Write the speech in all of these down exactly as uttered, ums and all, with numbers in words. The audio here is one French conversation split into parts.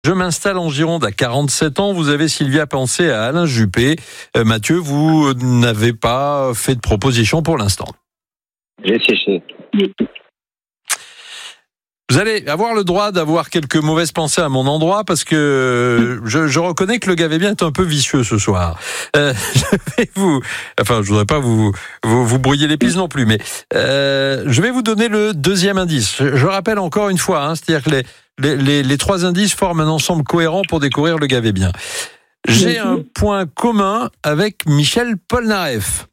Je m'installe en Gironde à quarante-sept ans. Vous avez, Sylvia, pensé à Alain Juppé. Euh, Mathieu, vous n'avez pas fait de proposition pour l'instant. J'ai séché. Vous allez avoir le droit d'avoir quelques mauvaises pensées à mon endroit parce que je, je reconnais que le Gavébien est un peu vicieux ce soir. Euh, je vais vous, enfin, je voudrais pas vous vous, vous brouiller les pistes non plus, mais euh, je vais vous donner le deuxième indice. Je, je rappelle encore une fois, hein, c'est-à-dire que les, les les les trois indices forment un ensemble cohérent pour découvrir le Gavébien. J'ai un point commun avec Michel Polnareff.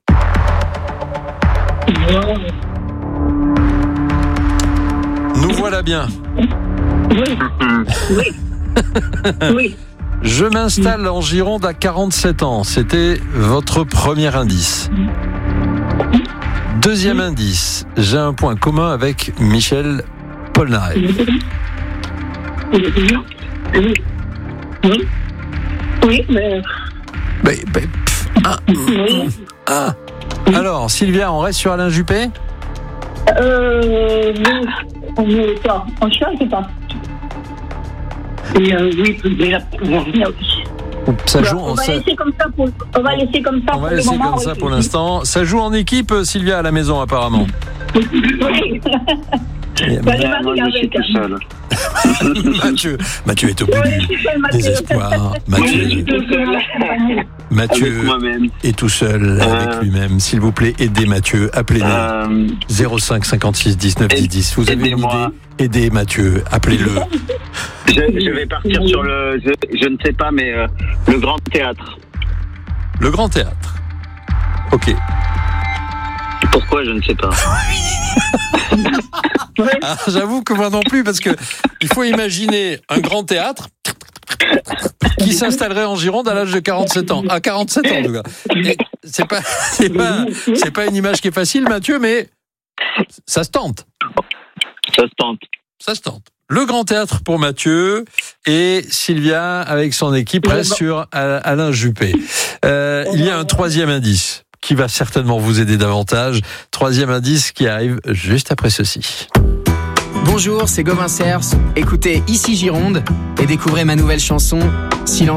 Nous voilà bien. Oui. Oui. Oui. Je m'installe en Gironde à quarante-sept ans. C'était votre premier indice. Deuxième indice. J'ai un point commun avec Michel Polnareff. Oui. Oui. Oui, mais... Mais, mais, pff, ah, Oui. ah. Alors, Sylvia, on reste sur Alain Juppé ? Euh... On ne sait pas. On ne sait pas. Et euh, oui, mais là, Ça joue, on va ça, laisser comme ça pour, on va laisser comme ça on va pour laisser le moment. comme ça oui. pour l'instant. Ça joue en équipe, Sylvia, à la maison, apparemment. Oui. Et- Bah, les Moi, maris je suis avec, tout hein. seul. Mathieu, Mathieu est au bout Oui, du je suis seul, Mathieu. désespoir. Je Mathieu, suis tout seul. Avec Mathieu moi-même. est tout seul avec Euh. lui-même. S'il vous plaît, aidez Mathieu. Appelez-nous. Euh, zéro cinq cinquante-six dix-neuf dix dix. Vous avez une Aidez-moi. idée ? Aidez Mathieu. Appelez-le. je, je vais partir sur le. Je, je ne sais pas, mais euh, le Grand Théâtre. Le Grand Théâtre. Ok. Pourquoi je ne sais pas. Ah, j'avoue que moi non plus, parce que il faut imaginer un grand théâtre qui s'installerait en Gironde à l'âge de quarante-sept ans. À quarante-sept ans, en tout cas. Et c'est pas, c'est pas, c'est pas une image qui est facile, Mathieu, mais ça se tente. Ça se tente. Ça se tente. Le Grand Théâtre pour Mathieu et Sylvia, avec son équipe, reste sur Alain Juppé. Euh, il y a un troisième indice qui va certainement vous aider davantage. Troisième indice qui arrive juste après ceci. Bonjour, c'est Gauvin Cers. Écoutez Ici Gironde et découvrez ma nouvelle chanson Silence.